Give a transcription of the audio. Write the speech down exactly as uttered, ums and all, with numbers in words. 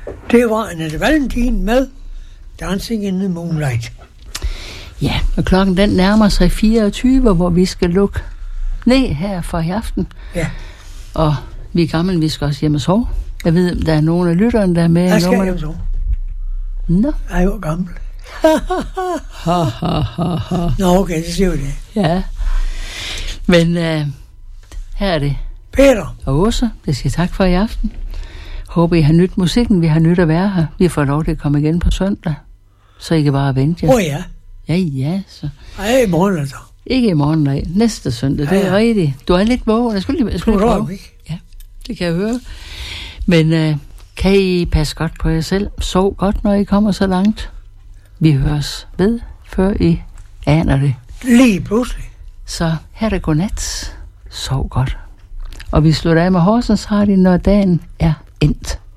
Det var Annette Valentin med Dancing in the Moonlight. Ja, og klokken den nærmer sig fireogtyve, hvor vi skal lukke ned her for i aften. Ja. Og vi er gamle, vi skal også hjem og sove. Jeg ved, der er nogle af lytterne, der er med. Jeg skal hjem og sove. Nå. Jeg er jo gammel. ha, ha, ha, ha. Nå, okay, så siger vi det. Ja. Men uh, her er det Peter og Åse, jeg siger tak for i aften. Håber, I har nyt musikken. Vi har nyt at være her. Vi får lov til at komme igen på søndag. Så I kan bare vente jer. Åh oh, ja. Ja, ja, så. Ej, i morgen altså. Ikke i morgen, nej. Næste søndag, ja, ja. Det er rigtigt. Du er lidt vågen. Jeg skulle lige, jeg skulle lige prøve. Ja, det kan jeg høre. Men uh, kan I passe godt på jer selv? Sov godt, når I kommer så langt. Vi høres ved, før I aner det. Lige pludselig. Så her er det godnat. Sov godt. Og vi slutter af med Horsens Radio, når dagen er endt.